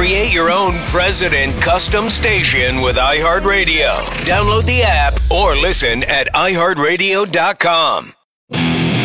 Create your own President custom station with iHeartRadio. Download the app or listen at iHeartRadio.com.